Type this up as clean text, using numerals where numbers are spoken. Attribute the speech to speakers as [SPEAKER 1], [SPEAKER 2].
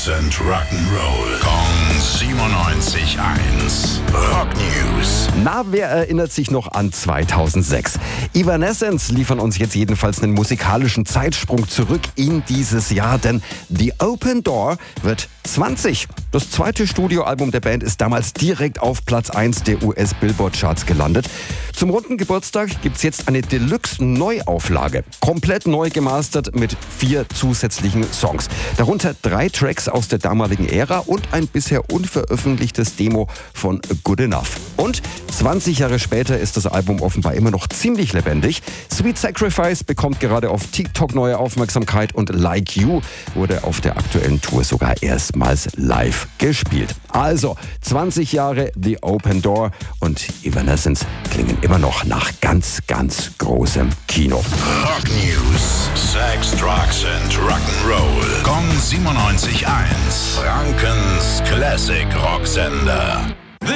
[SPEAKER 1] and Rock'n'Roll. Kong 97.1. Rock News.
[SPEAKER 2] Na, wer erinnert sich noch an 2006? Evanescence liefern uns jetzt jedenfalls einen musikalischen Zeitsprung zurück in dieses Jahr, denn The Open Door wird 20. Das zweite Studioalbum der Band ist damals direkt auf Platz 1 der US-Billboard-Charts gelandet. Zum runden Geburtstag gibt's jetzt eine Deluxe-Neuauflage. Komplett neu gemastert mit 4 zusätzlichen Songs. Darunter 3 Tracks aus der damaligen Ära und ein bisher unveröffentlichtes Demo von Good Enough. Und 20 Jahre später ist das Album offenbar immer noch ziemlich lebendig. Sweet Sacrifice bekommt gerade auf TikTok neue Aufmerksamkeit und Like You wurde auf der aktuellen Tour sogar erstmals live gespielt. Also 20 Jahre The Open Door und Evanescence klingen immer noch nach ganz, ganz großem Kino.
[SPEAKER 1] Rock News. Sex, Drugs and Rock'n'Roll. Kong 97.1. Frankens Classic Rocksender.